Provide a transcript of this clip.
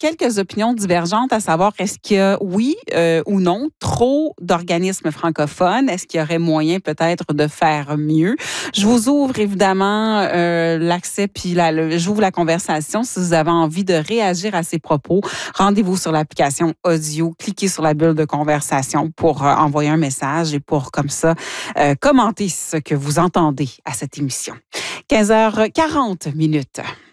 quelques opinions divergentes à savoir est-ce qu'il y a, oui ou non, trop d'organismes francophones? Est-ce qu'il y aurait moyen peut-être de faire mieux? Je vous ouvre évidemment l'accès, puis j'ouvre la conversation. Si vous avez envie de réagir à ces propos, rendez-vous sur l'application audio, cliquez sur la bulle de conversation pour envoyer un message et pour, comme ça, commenter ce que vous entendez à cette émission. 15h40 minutes.